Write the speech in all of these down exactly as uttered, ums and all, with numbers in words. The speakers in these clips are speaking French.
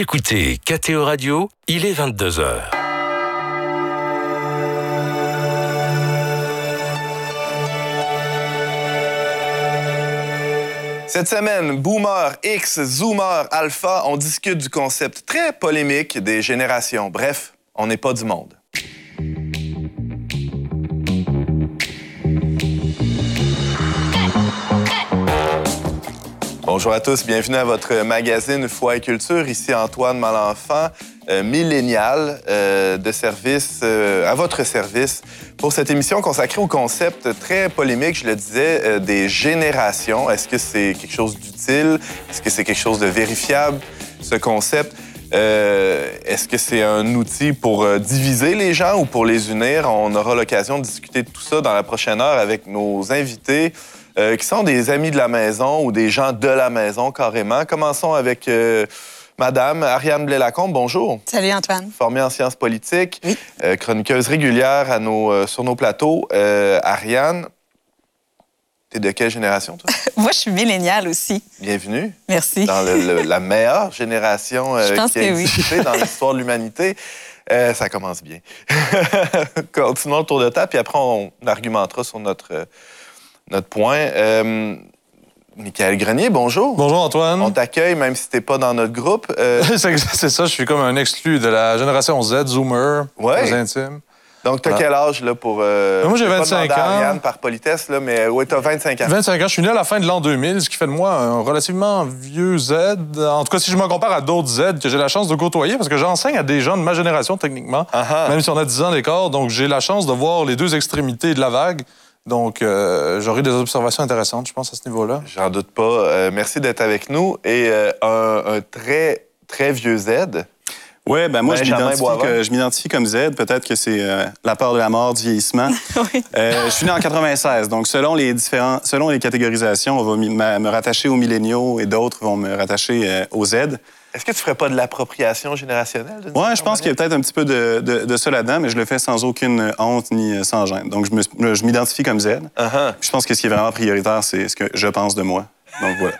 écoutez K T O Radio, il est vingt-deux heures. Cette semaine, Boomer, X, Zoomer, Alpha, on discute du concept très polémique des générations. Bref, on n'est pas du monde. Bonjour à tous, bienvenue à votre magazine Foi et Culture. Ici Antoine Malenfant, euh, millénial euh, de service, euh, à votre service pour cette émission consacrée au concept très polémique, je le disais, euh, des générations. Est-ce que c'est quelque chose d'utile? Est-ce que c'est quelque chose de vérifiable, ce concept? Euh, est-ce que c'est un outil pour euh, diviser les gens ou pour les unir? On aura l'occasion de discuter de tout ça dans la prochaine heure avec nos invités. Euh, qui sont des amis de la maison ou des gens de la maison, carrément. Commençons avec euh, Madame Ariane Blais-Lacombe. Bonjour. Salut, Antoine. Formée en sciences politiques, oui. euh, chroniqueuse régulière à nos, euh, sur nos plateaux. Euh, Ariane, t'es de quelle génération, toi? Moi, je suis milléniale aussi. Bienvenue. Merci. Dans le, le, la meilleure génération euh, je pense qui a que existé oui. dans l'histoire de l'humanité. Euh, ça commence bien. Continuons le tour de table, puis après, on argumentera sur notre... Euh, Notre point. Euh, Michael Grenier, bonjour. Bonjour, Antoine. On t'accueille, même si t'es pas dans notre groupe. Euh... c'est ça, je suis comme un exclu de la génération Z, Zoomer, ouais. aux intimes. Donc, t'as voilà. Quel âge, là, pour... Euh... Moi, j'ai vingt-cinq ans. Pas à Ariane par politesse, là, mais oui, t'as vingt-cinq ans. vingt-cinq ans. Je suis né à la fin de l'an deux mille, ce qui fait de moi un relativement vieux Z. En tout cas, si je me compare à d'autres Z que j'ai la chance de côtoyer, parce que j'enseigne à des gens de ma génération, techniquement, uh-huh. même si on a dix ans d'écart. Donc, j'ai la chance de voir les deux extrémités de la vague. Donc, euh, j'aurai des observations intéressantes, je pense, à ce niveau-là. J'en doute pas. Euh, merci d'être avec nous. Et euh, un, un très, très vieux Z. Oui, ben moi, ben, je, m'identifie que, je m'identifie comme Z. Peut-être que c'est euh, la peur de la mort, du vieillissement. oui. euh, je suis né en quatre-vingt-seize. Donc, selon les, différents, selon les catégorisations, on va me, me rattacher aux milléniaux et d'autres vont me rattacher euh, aux Z. Est-ce que tu ferais pas de l'appropriation générationnelle? Oui, je pense qu'il y a peut-être un petit peu de, de, de ça là-dedans, mais je le fais sans aucune honte ni sans gêne. Donc, je, me, je m'identifie comme Z. Uh-huh. Je pense que ce qui est vraiment prioritaire, c'est ce que je pense de moi. Donc, voilà.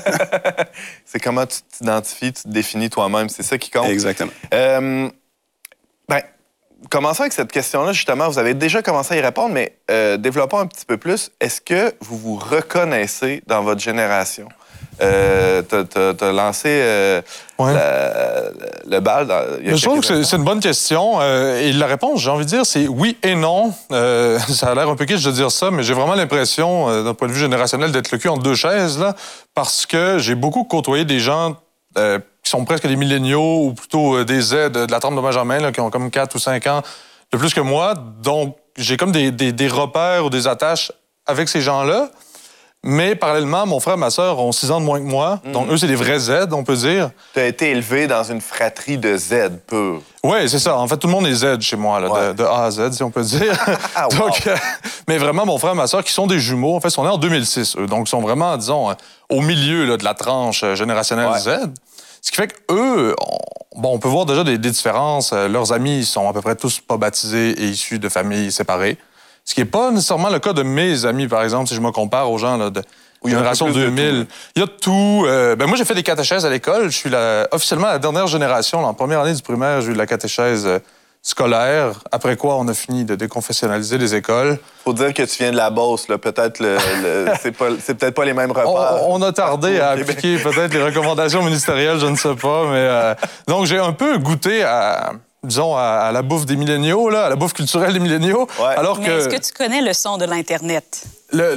C'est comment tu t'identifies, tu te définis toi-même. C'est ça qui compte. Exactement. Euh, ben, commençons avec cette question-là, justement. Vous avez déjà commencé à y répondre, mais euh, développons un petit peu plus. Est-ce que vous vous reconnaissez dans votre génération? Euh, t'as, t'as, t'as lancé euh, ouais. la, le bal. Dans, il y a je trouve que c'est, c'est une bonne question. Euh, et la réponse, j'ai envie de dire, c'est oui et non. Euh, ça a l'air un peu kitsch de dire ça, mais j'ai vraiment l'impression, euh, d'un point de vue générationnel, d'être le cul entre deux chaises, là, parce que j'ai beaucoup côtoyé des gens euh, qui sont presque des milléniaux ou plutôt euh, des Z de la trempe de Benjamin, là, qui ont comme quatre ou cinq ans de plus que moi. Donc, j'ai comme des, des, des repères ou des attaches avec ces gens-là. Mais parallèlement, mon frère et ma sœur ont six ans de moins que moi. Mmh. Donc, eux, c'est des vrais Z, on peut dire. Tu as été élevé dans une fratrie de Z pur. Oui, c'est ça. En fait, tout le monde est Z chez moi, là, ouais. de, de A à Z, si on peut dire. Ah, wow. Donc, euh, mais vraiment, mon frère et ma sœur, qui sont des jumeaux, en fait, sont nés en deux mille six, eux. Donc, ils sont vraiment, disons, euh, au milieu là, de la tranche générationnelle ouais. Z. Ce qui fait qu'eux, on, bon, on peut voir déjà des, des différences. Euh, leurs amis, ils sont à peu près tous pas baptisés et issus de familles séparées. Ce qui n'est pas nécessairement le cas de mes amis, par exemple, si je me compare aux gens là, de oui, génération deux mille. Il y a tout. Euh, ben moi, j'ai fait des catéchèses à l'école. Je suis la, officiellement la dernière génération. Là, en première année du primaire, j'ai eu de la catéchèse euh, scolaire. Après quoi, on a fini de déconfessionnaliser les écoles. Faut dire que tu viens de la Beauce, là. Peut-être le, le c'est, pas, c'est peut-être pas les mêmes repas. On, on a tardé à appliquer peut-être les recommandations ministérielles, je ne sais pas. Mais euh, donc, j'ai un peu goûté à... disons, à, à la bouffe des milléniaux, là, à la bouffe culturelle des milléniaux. Ouais. Alors Mais que... est-ce que tu connais le son de l'Internet? Le,